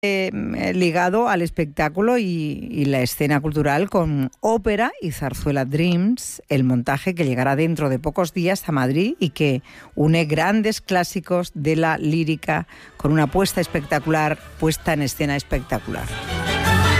ligado al espectáculo y la escena cultural con ópera y zarzuela Dreams, el montaje que llegará dentro de pocos días a Madrid y que une grandes clásicos de la lírica con una puesta en escena espectacular.